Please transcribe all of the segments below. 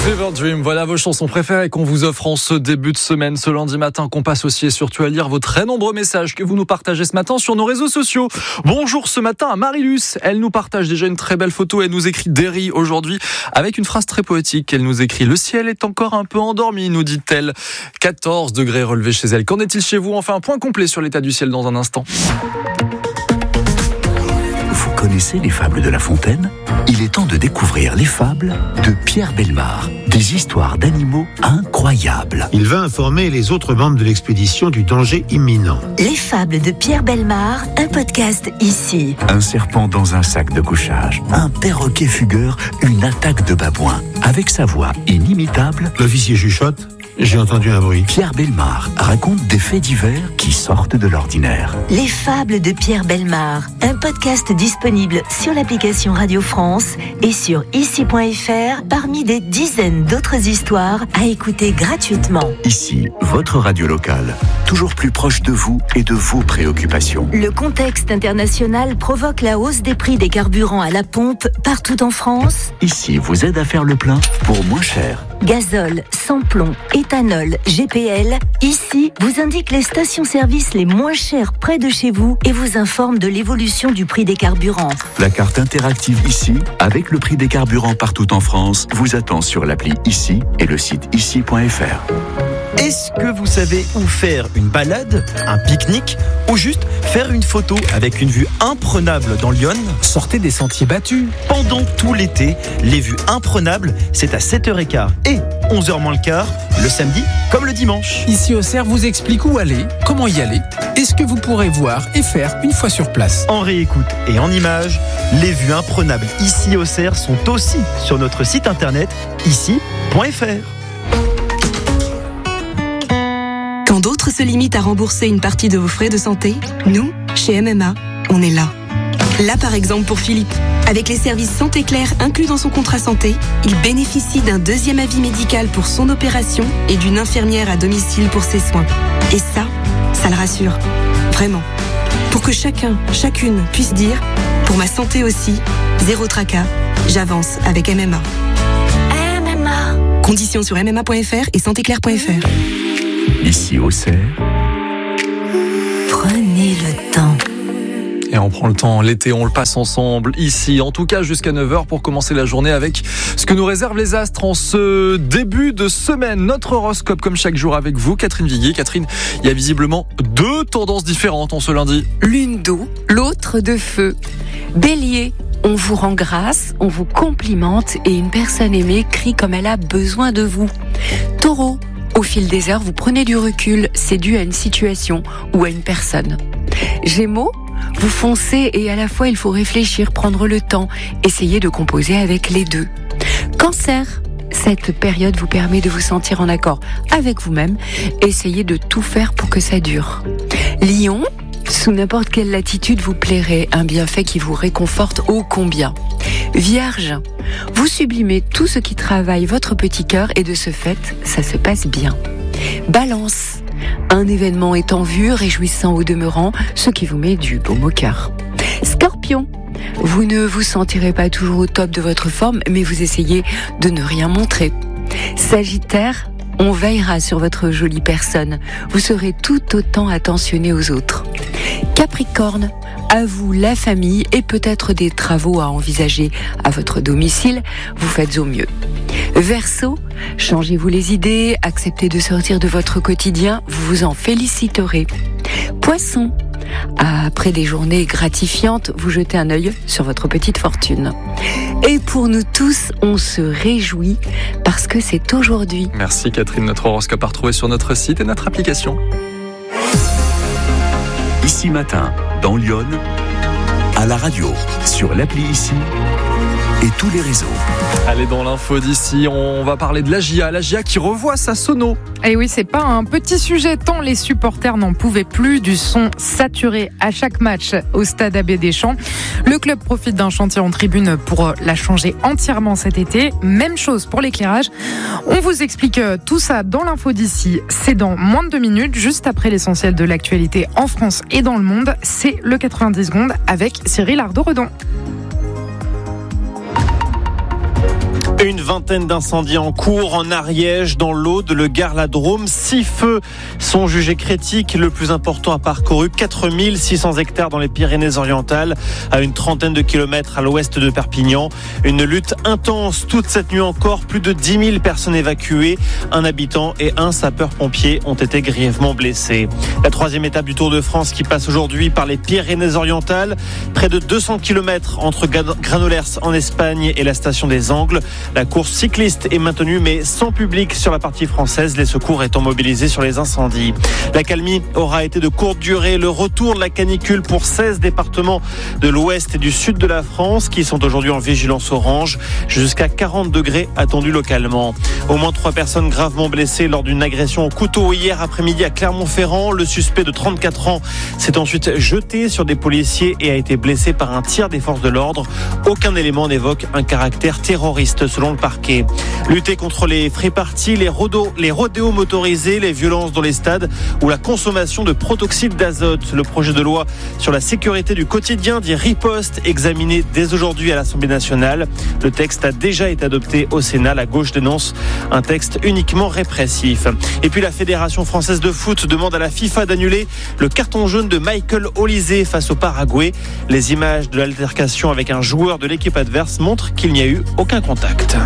Fever Dream, voilà vos chansons préférées qu'on vous offre en ce début de semaine, ce lundi matin, qu'on passe aussi et surtout à lire vos très nombreux messages que vous nous partagez ce matin sur nos réseaux sociaux. Bonjour ce matin à Marilus, elle nous partage déjà une très belle photo, elle nous écrit Derry aujourd'hui avec une phrase très poétique, elle nous écrit « Le ciel est encore un peu endormi », nous dit-elle. 14 degrés relevés chez elle. Qu'en est-il chez vous ? Enfin, un point complet sur l'état du ciel dans un instant. Vous connaissez les fables de La Fontaine ? Il est temps de découvrir les fables de Pierre Bellemare. Des histoires d'animaux incroyables. Il va informer les autres membres de l'expédition du danger imminent. Les fables de Pierre Bellemare, un podcast ici. Un serpent dans un sac de couchage. Un perroquet fugueur, une attaque de babouin. Avec sa voix inimitable, L'officier chuchote. J'ai entendu un bruit. Pierre Bellemare raconte des faits divers qui sortent de l'ordinaire. Les fables de Pierre Bellemare, un podcast disponible sur l'application Radio France et sur ici.fr parmi des dizaines d'autres histoires à écouter gratuitement. Ici, votre radio locale, toujours plus proche de vous et de vos préoccupations. Le contexte international provoque la hausse des prix des carburants à la pompe partout en France. Ici vous aide à faire le plein pour moins cher. Gazole, sans-plomb, éthanol, GPL. Ici, vous indique les stations-service les moins chères près de chez vous et vous informe de l'évolution du prix des carburants. La carte interactive ici, avec le prix des carburants partout en France, vous attend sur l'appli ici et le site ici.fr. Est-ce que vous savez où faire une balade, un pique-nique ou juste faire une photo avec une vue imprenable dans l'Yonne ? Sortez des sentiers battus. Pendant tout l'été, les vues imprenables, c'est à 7h15 et 11h moins le quart, le samedi comme le dimanche. Ici au Cerf vous explique où aller, comment y aller et ce que vous pourrez voir et faire une fois sur place. En réécoute et en images, les vues imprenables ici au Cerf sont aussi sur notre site internet ici.fr. Quand d'autres se limitent à rembourser une partie de vos frais de santé, nous, chez MMA, on est là. Là, par exemple, pour Philippe. Avec les services Santé Claire inclus dans son contrat santé, il bénéficie d'un deuxième avis médical pour son opération et d'une infirmière à domicile pour ses soins. Et ça le rassure. Vraiment. Pour que chacun, chacune puisse dire « Pour ma santé aussi, zéro tracas, j'avance avec MMA ». MMA. Conditions sur mma.fr et santéclaire.fr. Ici au Cerf. Prenez le temps. Et on prend le temps, l'été on le passe ensemble ici, en tout cas jusqu'à 9h pour commencer la journée avec ce que nous réservent les astres en ce début de semaine. Notre horoscope comme chaque jour avec vous, Catherine Viguier. Catherine, il y a visiblement deux tendances différentes en ce lundi. L'une d'eau, l'autre de feu. Bélier, on vous rend grâce, on vous complimente et une personne aimée crie comme elle a besoin de vous. Taureau, au fil des heures, vous prenez du recul, c'est dû à une situation ou à une personne. Gémeaux, vous foncez et à la fois il faut réfléchir, prendre le temps, essayer de composer avec les deux. Cancer, cette période vous permet de vous sentir en accord avec vous-même, essayez de tout faire pour que ça dure. Lion, sous n'importe quelle latitude vous plairait, un bienfait qui vous réconforte ô combien. Vierge, vous sublimez tout ce qui travaille votre petit cœur et de ce fait, ça se passe bien. Balance, un événement est en vue, réjouissant au demeurant, ce qui vous met du baume au cœur. Scorpion, vous ne vous sentirez pas toujours au top de votre forme, mais vous essayez de ne rien montrer. Sagittaire, on veillera sur votre jolie personne, vous serez tout autant attentionné aux autres. Capricorne, à vous la famille et peut-être des travaux à envisager à votre domicile, vous faites au mieux. Verseau, changez-vous les idées, acceptez de sortir de votre quotidien, vous vous en féliciterez. Poisson, après des journées gratifiantes, vous jetez un œil sur votre petite fortune. Et pour nous tous, on se réjouit parce que c'est aujourd'hui. Merci Catherine, notre horoscope à retrouver sur notre site et notre application. Ici matin, dans l'Yonne, à la radio, sur l'appli ici et tous les réseaux. Allez, dans l'info d'ici, on va parler de l'AGIA qui revoit sa sono. Et oui, c'est pas un petit sujet tant les supporters n'en pouvaient plus du son saturé à chaque match au stade Abbé Deschamps. Le club profite d'un chantier en tribune pour la changer entièrement cet été. Même chose pour l'éclairage. On vous explique tout ça dans l'info d'ici. C'est dans moins de 2 minutes, juste après l'essentiel de l'actualité en France et dans le monde. C'est le 90 secondes avec Cyril Ardo-Redon. Une vingtaine d'incendies en cours en Ariège, dans l'Aude, le Gard, la Drôme. 6 feux sont jugés critiques. Le plus important a parcouru 4600 hectares dans les Pyrénées-Orientales, à une trentaine de kilomètres à l'ouest de Perpignan. Une lutte intense toute cette nuit encore. Plus de 10 000 personnes évacuées. Un habitant et un sapeur-pompier ont été grièvement blessés. La 3e étape du Tour de France qui passe aujourd'hui par les Pyrénées-Orientales. Près de 200 kilomètres entre Granollers en Espagne et la station des Angles. La course cycliste est maintenue mais sans public sur la partie française, les secours étant mobilisés sur les incendies. L'accalmie aura été de courte durée. Le retour de la canicule pour 16 départements de l'ouest et du sud de la France qui sont aujourd'hui en vigilance orange. Jusqu'à 40 degrés attendus localement. Au moins 3 personnes gravement blessées lors d'une agression au couteau hier après-midi à Clermont-Ferrand. Le suspect de 34 ans s'est ensuite jeté sur des policiers et a été blessé par un tir des forces de l'ordre. Aucun élément n'évoque un caractère terroriste selon le parquet. Lutter contre les free-parties, les rodéos motorisés, les violences dans les stades ou la consommation de protoxyde d'azote. Le projet de loi sur la sécurité du quotidien dit riposte, examiné dès aujourd'hui à l'Assemblée nationale. Le texte a déjà été adopté au Sénat. La gauche dénonce un texte uniquement répressif. Et puis la Fédération française de foot demande à la FIFA d'annuler le carton jaune de Michael Olise face au Paraguay. Les images de l'altercation avec un joueur de l'équipe adverse montrent qu'il n'y a eu aucun contact.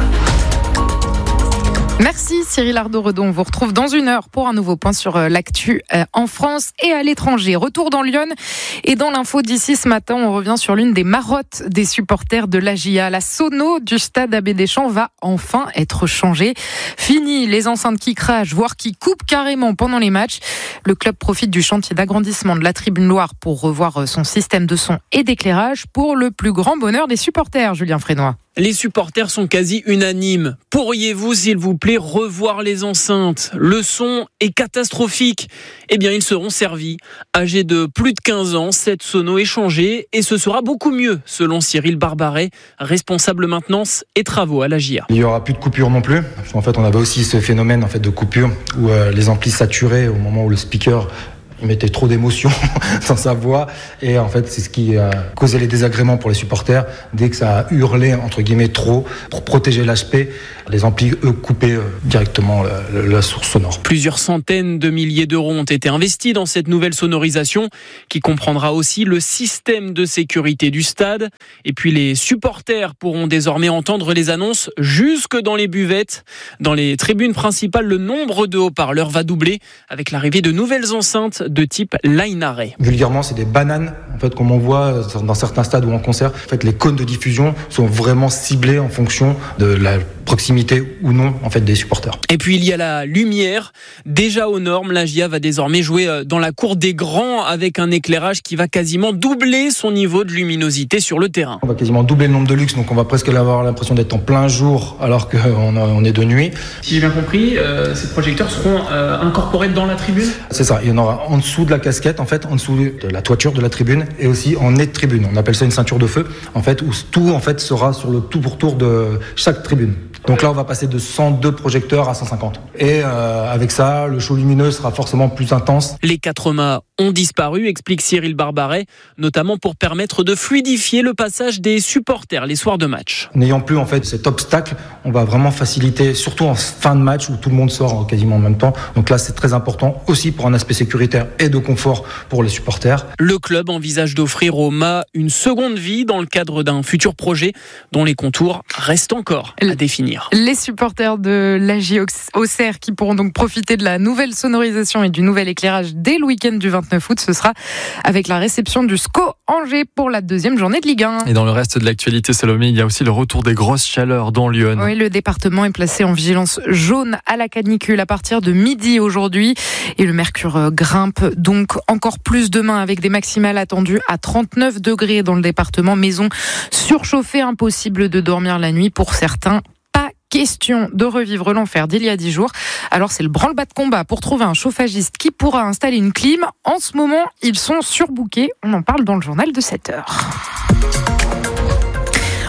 Merci Cyril Ardo-Redon. On vous retrouve dans 1 heure pour un nouveau point sur l'actu en France et à l'étranger. Retour dans Lyon et dans l'info d'ici ce matin, on revient sur l'une des marottes des supporters de l'AJA. La sono du stade Abbé Deschamps va enfin être changée. Fini les enceintes qui crachent, voire qui coupent carrément pendant les matchs. Le club profite du chantier d'agrandissement de la Tribune Loire pour revoir son système de son et d'éclairage pour le plus grand bonheur des supporters. Julien Frénois. Les supporters sont quasi unanimes. Pourriez-vous, s'il vous plaît, revoir les enceintes ? Le son est catastrophique. Eh bien, ils seront servis. Âgés de plus de 15 ans, cette sono est changée et ce sera beaucoup mieux, selon Cyril Barbaret, responsable maintenance et travaux à l'AJA. Il n'y aura plus de coupure non plus. En fait, on avait aussi ce phénomène de coupure où les amplis saturaient au moment où le speaker il mettait trop d'émotion dans sa voix et en fait c'est ce qui a causé les désagréments pour les supporters dès que ça a hurlé entre guillemets trop pour protéger l'HP. Les amplis eux coupaient directement la source sonore. Plusieurs centaines de milliers d'euros ont été investis dans cette nouvelle sonorisation qui comprendra aussi le système de sécurité du stade et puis les supporters pourront désormais entendre les annonces jusque dans les buvettes. Dans les tribunes principales, le nombre de haut-parleurs va doubler avec l'arrivée de nouvelles enceintes de type line array. Vulgairement, c'est des bananes, en fait, comme on voit dans certains stades ou en concert. En fait, les cônes de diffusion sont vraiment ciblés en fonction de la proximité ou non, en fait, des supporters. Et puis, il y a la lumière. Déjà aux normes, l'AJA va désormais jouer dans la cour des grands avec un éclairage qui va quasiment doubler son niveau de luminosité sur le terrain. On va quasiment doubler le nombre de luxe, donc on va presque avoir l'impression d'être en plein jour alors qu'on est de nuit. Si j'ai bien compris, ces projecteurs seront incorporés dans la tribune ? C'est ça, il y en aura en dessous de la casquette, en fait, en dessous de la toiture de la tribune et aussi en nez de tribune. On appelle ça une ceinture de feu, en fait, où tout en fait sera sur le tout pour tour de chaque tribune. Donc là, on va passer de 102 projecteurs à 150. Et avec ça, le show lumineux sera forcément plus intense. Les 4 mâts ont disparu, explique Cyril Barbaret, notamment pour permettre de fluidifier le passage des supporters les soirs de match. N'ayant plus en fait cet obstacle, on va vraiment faciliter, surtout en fin de match où tout le monde sort quasiment en même temps. Donc là, c'est très important aussi pour un aspect sécuritaire et de confort pour les supporters. Le club envisage d'offrir aux mâts une seconde vie dans le cadre d'un futur projet dont les contours restent encore à définir. Les supporters de l'AJ Auxerre qui pourront donc profiter de la nouvelle sonorisation et du nouvel éclairage dès le week-end du 29 août. Ce sera avec la réception du SCO Angers pour la 2e journée de Ligue 1. Et dans le reste de l'actualité, Salomé, il y a aussi le retour des grosses chaleurs dans Lyon. Oui, le département est placé en vigilance jaune à la canicule à partir de midi aujourd'hui. Et le mercure grimpe donc encore plus demain avec des maximales attendues à 39 degrés dans le département. Maison surchauffée, impossible de dormir la nuit pour certains. Question de revivre l'enfer d'il y a 10 jours. Alors c'est le branle-bas de combat pour trouver un chauffagiste qui pourra installer une clim. En ce moment, ils sont surbookés. On en parle dans le journal de 7h.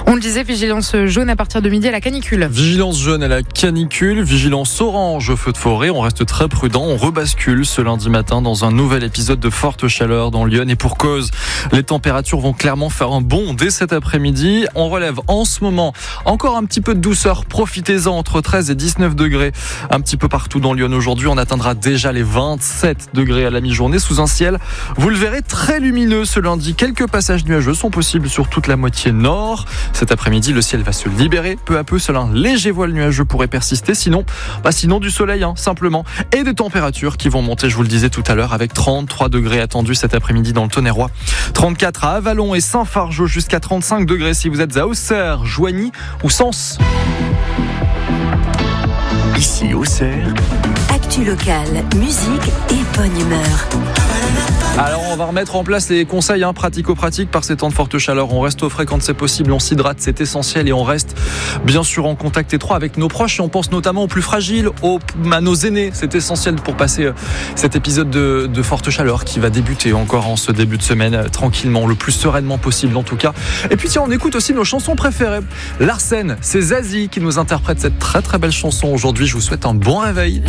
On le disait, vigilance jaune à partir de midi à la canicule. Vigilance jaune à la canicule, vigilance orange au feu de forêt. On reste très prudent, on rebascule ce lundi matin dans un nouvel épisode de forte chaleur dans Lyon. Et pour cause, les températures vont clairement faire un bond dès cet après-midi. On relève en ce moment encore un petit peu de douceur. Profitez-en, entre 13 et 19 degrés un petit peu partout dans Lyon aujourd'hui. On atteindra déjà les 27 degrés à la mi-journée sous un ciel, vous le verrez, très lumineux ce lundi. Quelques passages nuageux sont possibles sur toute la moitié nord. Cet après-midi, le ciel va se libérer peu à peu. Seul un léger voile nuageux pourrait persister. Sinon du soleil, simplement. Et des températures qui vont monter, je vous le disais tout à l'heure, avec 33 degrés attendus cet après-midi dans le Tonnerrois. 34 à Avallon et Saint-Fargeau, jusqu'à 35 degrés si vous êtes à Auxerre, Joigny ou Sens. Ici Auxerre. Actu locale, musique et bonne humeur. Alors on va remettre en place les conseils pratico-pratiques par ces temps de forte chaleur. On reste au frais quand c'est possible, on s'hydrate, c'est essentiel, et on reste bien sûr en contact étroit avec nos proches, et on pense notamment aux plus fragiles, à nos aînés. C'est essentiel pour passer cet épisode de forte chaleur qui va débuter encore en ce début de semaine tranquillement, le plus sereinement possible en tout cas. Et puis tiens, on écoute aussi nos chansons préférées. Larsen, c'est Zazie qui nous interprète cette très très belle chanson aujourd'hui. Je vous souhaite un bon réveil.